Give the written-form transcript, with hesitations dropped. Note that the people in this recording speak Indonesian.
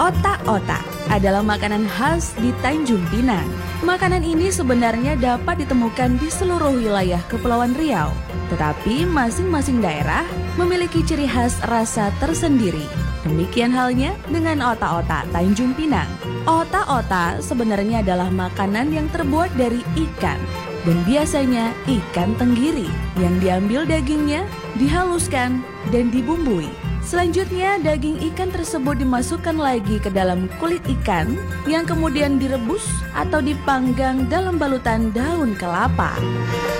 Otak-otak adalah makanan khas di Tanjung Pinang. Makanan ini sebenarnya dapat ditemukan di seluruh wilayah Kepulauan Riau. Tetapi masing-masing daerah memiliki ciri khas rasa tersendiri. Demikian halnya dengan otak-otak Tanjung Pinang. Otak-otak sebenarnya adalah makanan yang terbuat dari ikan. Dan biasanya ikan tenggiri yang diambil dagingnya, dihaluskan, dan dibumbui. Selanjutnya, daging ikan tersebut dimasukkan lagi ke dalam kulit ikan yang kemudian direbus atau dipanggang dalam balutan daun kelapa.